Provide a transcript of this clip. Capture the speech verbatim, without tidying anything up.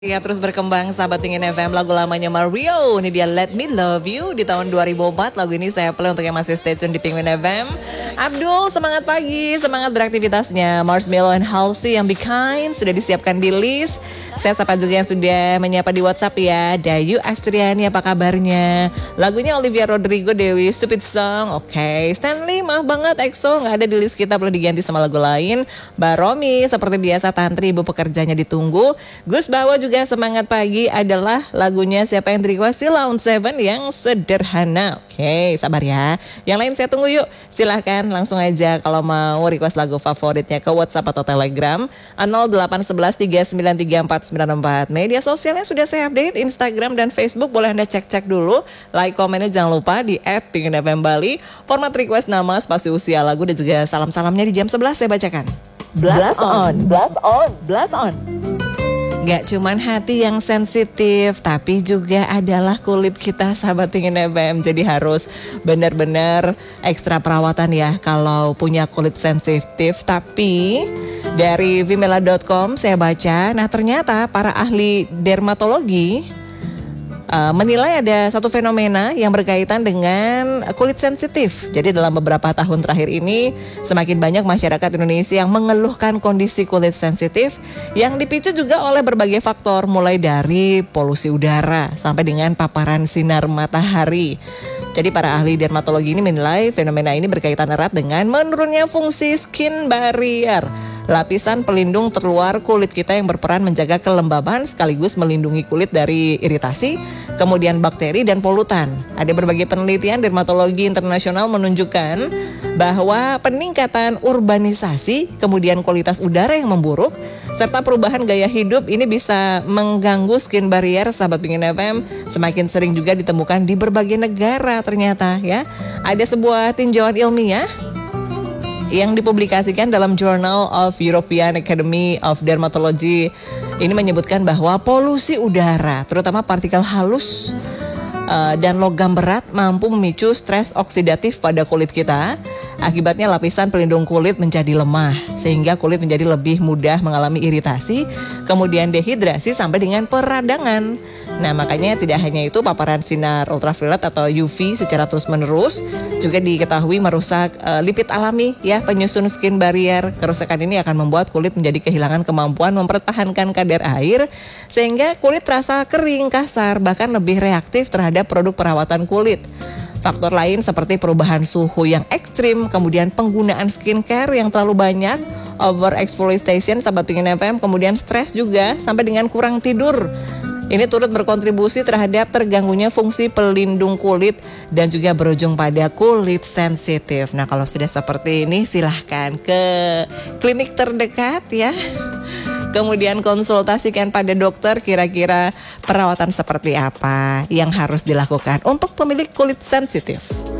Ya terus berkembang sahabat Pingin F M, lagu lamanya Mario. Ini dia Let Me Love You di tahun dua ribu empat. Lagu ini saya play untuk yang masih stay tune di Pingin F M. Abdul semangat pagi, semangat beraktivitasnya. Marshmello and Halsey yang Be Kind sudah disiapkan di list. Saya sapa juga yang sudah menyapa di WhatsApp ya. Dayu Astriani apa kabarnya? Lagunya Olivia Rodrigo Dewi Stupid Song. Oke, okay. Stanley maaf banget E X O nggak ada di list kita, perlu diganti sama lagu lain. Mbak Romi seperti biasa tantri ibu pekerjanya ditunggu. Gus Bawa juga juga semangat pagi adalah lagunya siapa yang request Sheila on Seven yang sederhana. Oke, sabar ya. Yang lain saya tunggu yuk. Silahkan langsung aja kalau mau request lagu favoritnya ke WhatsApp atau Telegram nol delapan satu satu tiga sembilan tiga empat sembilan empat. Media sosialnya sudah saya update, Instagram dan Facebook boleh Anda cek-cek dulu. Like, komennya jangan lupa di et pingin f m bali. Format request nama, spasi usia lagu dan juga salam-salamnya di jam sebelas saya bacakan. Blast on, blast on, blast on. Gak cuman hati yang sensitif, tapi juga adalah kulit kita sahabat Pingin F M. Jadi harus benar-benar ekstra perawatan ya kalau punya kulit sensitif. Tapi dari vimela dot com saya baca, nah ternyata para ahli dermatologi Uh, menilai ada satu fenomena yang berkaitan dengan kulit sensitif. Jadi dalam beberapa tahun terakhir ini semakin banyak masyarakat Indonesia yang mengeluhkan kondisi kulit sensitif yang dipicu juga oleh berbagai faktor, mulai dari polusi udara sampai dengan paparan sinar matahari. Jadi para ahli dermatologi ini menilai fenomena ini berkaitan erat dengan menurunnya fungsi skin barrier, lapisan pelindung terluar kulit kita yang berperan menjaga kelembaban sekaligus melindungi kulit dari iritasi, kemudian bakteri dan polutan. Ada berbagai penelitian dermatologi internasional menunjukkan bahwa peningkatan urbanisasi, kemudian kualitas udara yang memburuk, serta perubahan gaya hidup ini bisa mengganggu skin barrier sahabat Pingin F M. Semakin sering juga ditemukan di berbagai negara ternyata ya. Ada sebuah tinjauan ilmiah yang dipublikasikan dalam Journal of European Academy of Dermatology ini menyebutkan bahwa polusi udara, terutama partikel halus uh, dan logam berat mampu memicu stres oksidatif pada kulit kita. Akibatnya lapisan pelindung kulit menjadi lemah sehingga kulit menjadi lebih mudah mengalami iritasi, kemudian dehidrasi sampai dengan peradangan. Nah makanya tidak hanya itu, paparan sinar ultraviolet atau U V secara terus-menerus juga diketahui merusak uh, lipid alami ya, penyusun skin barrier. Kerusakan ini akan membuat kulit menjadi kehilangan kemampuan mempertahankan kadar air sehingga kulit terasa kering, kasar, bahkan lebih reaktif terhadap produk perawatan kulit. Faktor lain seperti perubahan suhu yang ekstrim, kemudian penggunaan skincare yang terlalu banyak, overexfoliation sahabat Pingin F M, kemudian stres juga sampai dengan kurang tidur. Ini turut berkontribusi terhadap terganggunya fungsi pelindung kulit dan juga berujung pada kulit sensitif. Nah kalau sudah seperti ini silahkan ke klinik terdekat ya. Kemudian konsultasikan pada dokter kira-kira perawatan seperti apa yang harus dilakukan untuk pemilik kulit sensitif.